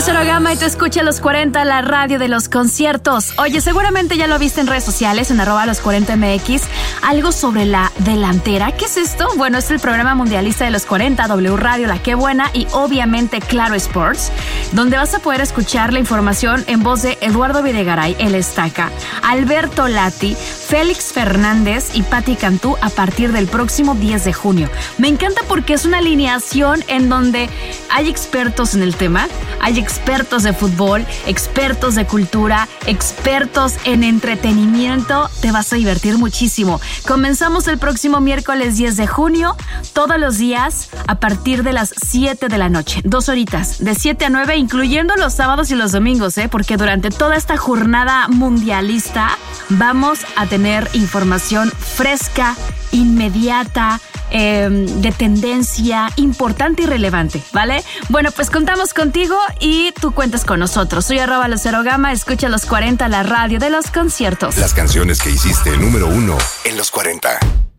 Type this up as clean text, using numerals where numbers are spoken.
Lucero Gama y te escucha Los 40, la radio de los conciertos. Oye, seguramente ya lo viste en redes sociales, en @los40mx, algo sobre la delantera. ¿Qué es esto? Bueno, es el programa mundialista de los 40, W Radio, La Qué Buena y obviamente Claro Sports, donde vas a poder escuchar la información en voz de Eduardo Videgaray, El Estaca, Alberto Lati, Félix Fernández y Patti Cantú a partir del próximo 10 de junio. Me encanta porque es una alineación en donde hay expertos en el tema, hay expertos de fútbol, expertos de cultura, expertos en entretenimiento. Te vas a divertir muchísimo. Comenzamos el próximo miércoles 10 de junio, todos los días a partir de las 7 de la noche. 2 horitas, de 7 a 9, incluyendo los sábados y los domingos, porque durante toda esta jornada mundialista vamos a tener información fresca, inmediata, de tendencia, importante y relevante, ¿vale? Bueno, pues contamos contigo y tú cuentas con nosotros. Soy @Lucero Gama, escucha Los 40, la radio de los conciertos. Las canciones que hiciste número 1 en los 40.